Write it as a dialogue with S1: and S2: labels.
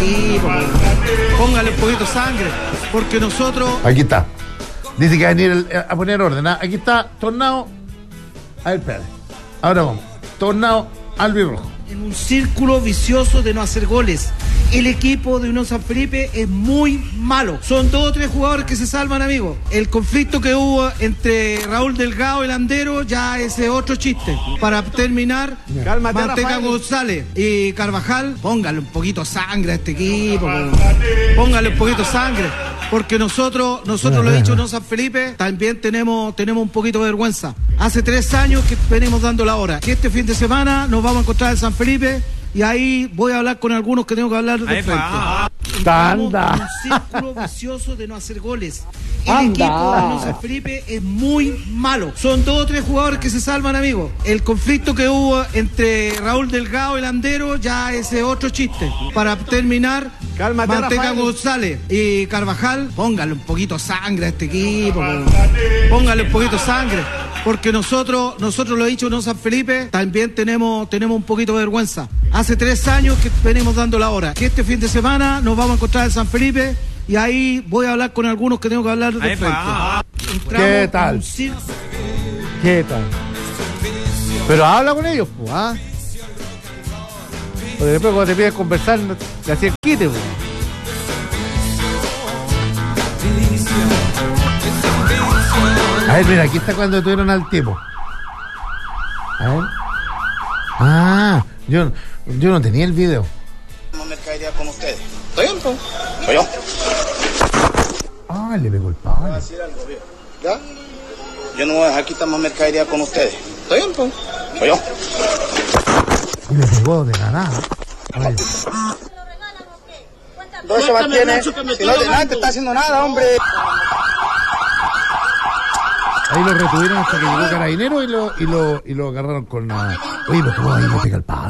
S1: Póngale un poquito de sangre, porque nosotros...
S2: Aquí está. Dice que va a venir a poner orden. Aquí está, Tornado. A ver, espérate. Ahora vamos. Tornado albirrojo.
S1: En un círculo vicioso de no hacer goles. El equipo de Unión San Felipe es muy malo. Son 2 o 3 jugadores que se salvan, amigos. El conflicto que hubo entre Raúl Delgado y Landero ya es otro chiste. Para terminar, Manteca González y Carvajal, póngale un poquito de sangre a este equipo. Póngale un poquito de sangre. Porque nosotros lo he dicho, Unión San Felipe, también tenemos un poquito de vergüenza. Hace 3 años que venimos dando la hora. Que este fin de semana nos vamos a encontrar en San Felipe. Y ahí voy a hablar con algunos que tengo que hablar de frente.
S2: ¡Anda!
S1: Un círculo vicioso de no hacer goles. El equipo de San Felipe es muy malo. Son 2 o 3 jugadores que se salvan, amigos. El conflicto que hubo entre Raúl Delgado y Landero ya es otro chiste. Para terminar, Manteca González y Carvajal, póngale un poquito de sangre a este equipo. Póngale un poquito de sangre. Porque nosotros lo he dicho, Unión San Felipe, también tenemos un poquito de vergüenza. Hace 3 años que venimos dando la hora. Que este fin de semana nos vamos a encontrar en San Felipe y ahí voy a hablar con algunos que tengo que hablar de frente.
S2: ¿Qué tal? ¿Qué tal? Pero habla con ellos, pues, ¿ah? Porque después cuando te piden conversar, te hacían quite, pues. A ver, mira, aquí está cuando tuvieron al tipo. A ver. Ah, yo no tenía el video.
S3: No mercadería con ustedes. ¿Estoy bien, pues? Soy yo.
S2: Ah, le pegó el palo.
S3: Voy a decir algo, viejo. ¿Ya? Yo no voy a dejar quitar más mercadería con ustedes. ¿Estoy bien, pues? Soy yo.
S2: Y le pegó de la nada. A ver.
S3: ¿Dónde se mantiene? Si no te está haciendo nada, hombre.
S2: Ahí lo retuvieron hasta que llegó Carabinero y lo agarraron con la... Oye, pero ¿cómo ahí le pega el palo?